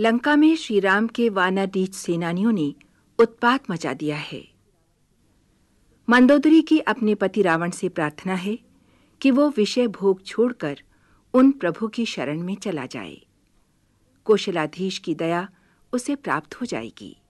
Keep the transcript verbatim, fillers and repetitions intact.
लंका में श्री राम के वानररीच सेनानियों ने उत्पात मचा दिया है। मंदोदरी की अपने पति रावण से प्रार्थना है कि वो विषय भोग छोड़कर उन प्रभु की शरण में चला जाए। कौशलाधीश की दया उसे प्राप्त हो जाएगी।